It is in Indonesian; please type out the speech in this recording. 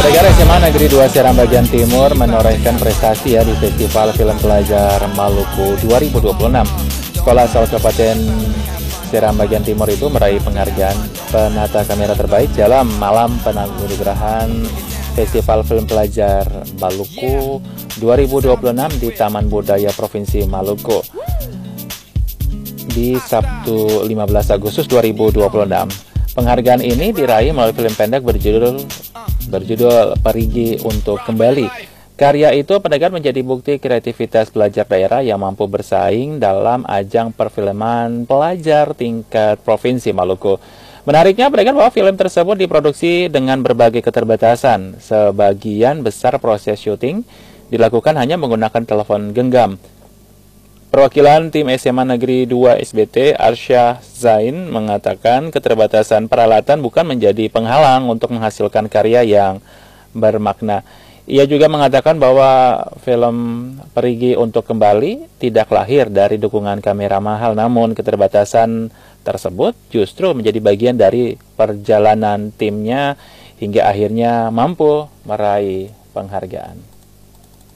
Pendengar SMA Negeri 2 Seram bagian Timur menorehkan prestasi di Festival Film Pelajar Maluku 2026. Sekolah asal Kabupaten Seram bagian Timur itu meraih penghargaan penata kamera terbaik dalam malam penanggurahan Festival Film Pelajar Maluku 2026 di Taman Budaya Provinsi Maluku di Sabtu 15 Agustus 2026. Penghargaan ini diraih melalui film pendek berjudul Perigi untuk Kembali. Karya itu pendengar menjadi bukti kreativitas pelajar daerah yang mampu bersaing dalam ajang perfilman pelajar tingkat Provinsi Maluku. Menariknya pendengar bahwa film tersebut diproduksi dengan berbagai keterbatasan. Sebagian besar proses syuting dilakukan hanya menggunakan telepon genggam. Perwakilan tim SMA Negeri 2 SBT, Arsyah Zain, mengatakan keterbatasan peralatan bukan menjadi penghalang untuk menghasilkan karya yang bermakna. Ia juga mengatakan bahwa film Perigi untuk Kembali tidak lahir dari dukungan kamera mahal, namun keterbatasan tersebut justru menjadi bagian dari perjalanan timnya hingga akhirnya mampu meraih penghargaan.